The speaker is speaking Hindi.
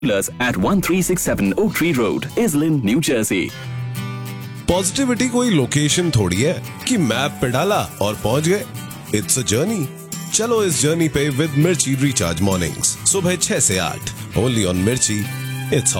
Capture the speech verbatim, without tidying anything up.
at one three six seven Oak Tree Road, Islin, New Jersey. Positivity कोई लोकेशन थोड़ी है कि मैप पे डाला और पहुंच गए. It's a journey. चलो इस जर्नी पे विद मिर्ची रिचार्ज मॉर्निंग्स सुबह छह से आठ. ओनली ऑन मिर्ची. इट्स